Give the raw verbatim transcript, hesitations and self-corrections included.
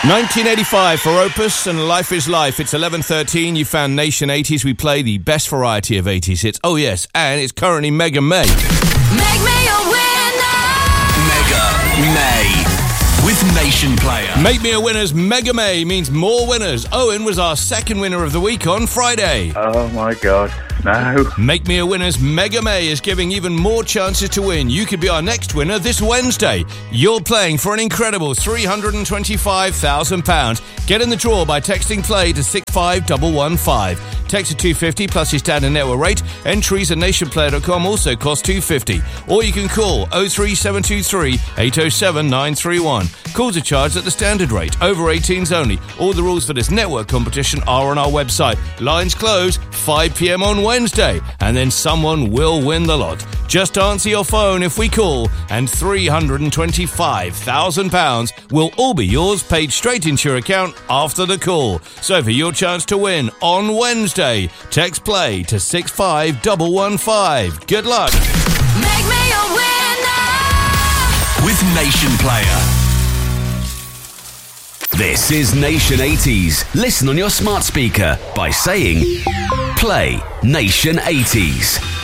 nineteen eighty-five for Opus and Life is Life. It's eleven thirteen. You found Nation eighties. We play the best variety of eighties hits. Oh, yes. And it's currently Mega May. Make me a winner! Mega May with Nation Player. Make me a winner's Mega May means more winners. Owen was our second winner of the week on Friday. Oh, my God. No. Make Me a Winner's Mega May is giving even more chances to win. You could be our next winner this Wednesday. You're playing for an incredible three hundred twenty-five thousand pounds. Get in the draw by texting play to six five one one five. Text to two fifty plus your standard network rate. Entries at nation player dot com also cost two fifty. Or you can call oh three seven two three eight oh seven nine three one. Calls are charged at the standard rate. Over eighteens only. All the rules for this network competition are on our website. Lines close five p.m. on Wednesday, and then someone will win the lot. Just answer your phone if we call, and three hundred twenty-five thousand pounds will all be yours, paid straight into your account after the call. So for your chance to win on Wednesday, text play to six five one one five. Good luck. Make me a winner! With Nation Player. This is Nation eighties. Listen on your smart speaker by saying, play Nation eighties.